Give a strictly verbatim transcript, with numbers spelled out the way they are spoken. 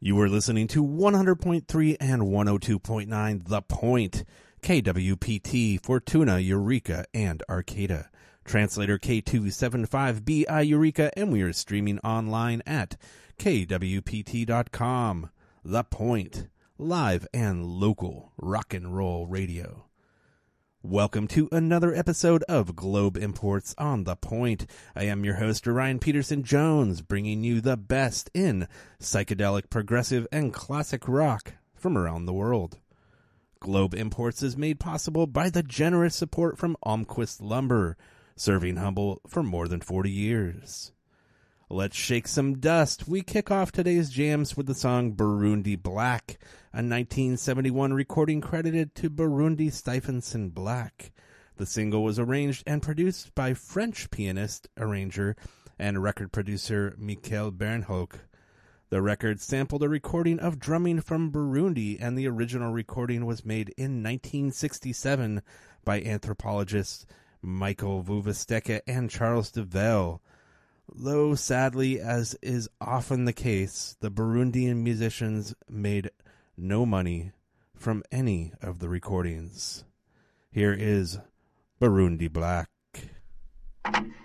You were listening to one hundred point three and one oh two point nine The Point, K W P T, Fortuna, Eureka, and Arcata. Translator K two seventy-five B I Eureka, and we are streaming online at K W P T dot com. The Point, live and local rock and roll radio. Welcome to another episode of Globe Imports on The Point. I am your host, Ryan Peterson Jones, bringing you the best in psychedelic, progressive, and classic rock from around the world. Globe Imports is made possible by the generous support from Almquist Lumber, serving Humble for more than forty years. Let's shake some dust. We kick off today's jams with the song Burundi Black, a nineteen seventy-one recording credited to Burundi Stephenson Black. The single was arranged and produced by French pianist, arranger, and record producer Michael Bernhoek. The record sampled a recording of drumming from Burundi, and the original recording was made in nineteen sixty-seven by anthropologists Michael Vuvesteke and Charles DeVille. Though, sadly, as is often the case, the Burundian musicians made no money from any of the recordings. Here is Burundi Black.